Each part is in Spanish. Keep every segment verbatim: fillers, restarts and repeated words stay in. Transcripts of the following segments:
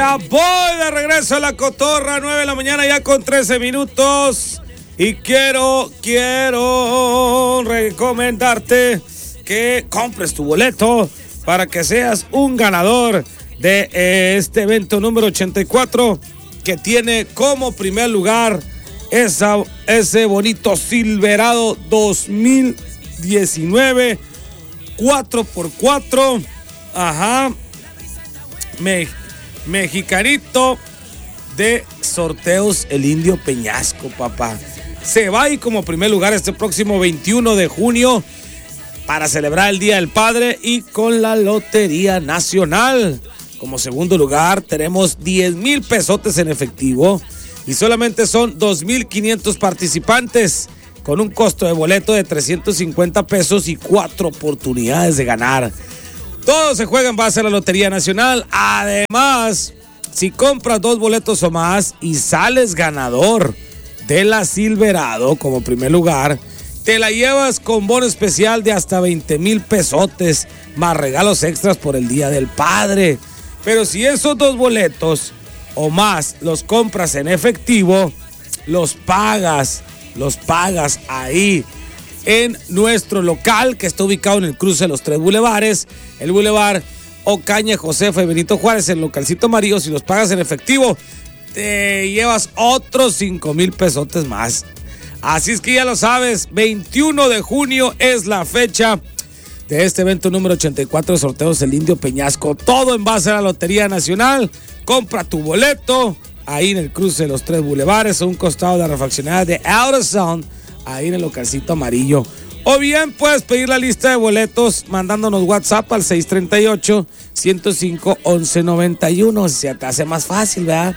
Ya voy de regreso a La Cotorra, nueve de la mañana ya con trece minutos. Y quiero, quiero recomendarte que compres tu boleto para que seas un ganador de eh, este evento número ochenta y cuatro, que tiene como primer lugar esa, ese bonito Silverado dos mil diecinueve cuatro por cuatro. Ajá. Me, mexicanito de Sorteos El Indio Peñasco, papá. Se va ahí como primer lugar este próximo veintiuno de junio para celebrar el Día del Padre, y con la Lotería Nacional. Como segundo lugar tenemos diez mil pesotes en efectivo, y solamente son dos mil quinientos participantes, con un costo de boleto de trescientos cincuenta pesos y cuatro oportunidades de ganar. Todo se juega en base a la Lotería Nacional. Además, si compras dos boletos o más y sales ganador de la Silverado como primer lugar, te la llevas con bono especial de hasta veinte mil pesotes, más regalos extras por el Día del Padre. Pero si esos dos boletos o más los compras en efectivo, los pagas, los pagas ahí en nuestro local, que está ubicado en el cruce de los tres bulevares, el bulevar Ocaña, Josefa y Benito Juárez, el localcito amarillo. Si los pagas en efectivo, te llevas otros cinco mil pesotes más. Así es que ya lo sabes, veintiuno de junio es la fecha de este evento número ochenta y cuatro de Sorteos El Indio Peñasco. Todo en base a la Lotería Nacional. Compra tu boleto ahí en el cruce de los tres bulevares, a un costado de la refaccionaria de Out of Sound, ahí en el localcito amarillo. O bien puedes pedir la lista de boletos mandándonos WhatsApp al seis tres ocho, ciento cinco, once noventa y uno. Se te hace más fácil, ¿verdad?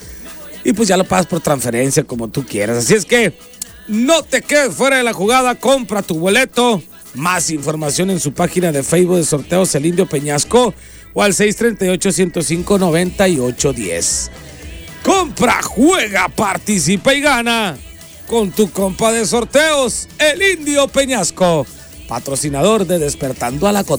Y pues ya lo pagas por transferencia, como tú quieras. Así es que no te quedes fuera de la jugada, compra tu boleto. Más información en su página de Facebook de Sorteos El Indio Peñasco o al seis tres ocho, ciento cinco, noventa y ocho diez. Compra, juega, participa y gana con tu compa de Sorteos El Indio Peñasco, patrocinador de Despertando a la Cotorra.